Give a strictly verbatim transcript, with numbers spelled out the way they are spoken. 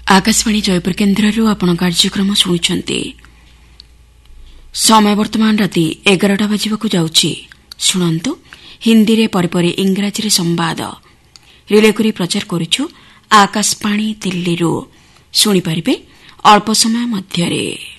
आकाशवाणी जयपुर केन्द्रରୁ ଆପଣ କାର୍ଯ୍ୟକ୍ରମ ଶୁଣୁଛନ୍ତି। ସମୟ ବର୍ତ୍ତମାନ ରାତି ଏଗାରଟା ବାଜିବାକୁ ଯାଉଛି। ଶୁଣନ୍ତୁ ହିନ୍ଦୀରେ ପରେ ପରେ ଇଂରାଜୀରେ ସମ୍ବାଦ ରିଲେ କରି ପ୍ରଚାର କରୁଛୁ ଆକାଶବାଣୀ ଦିଲ୍ଲୀରୁ। ଶୁଣିପାରିବେ ଅଳ୍ପ ସମୟ ମଧ୍ୟରେ।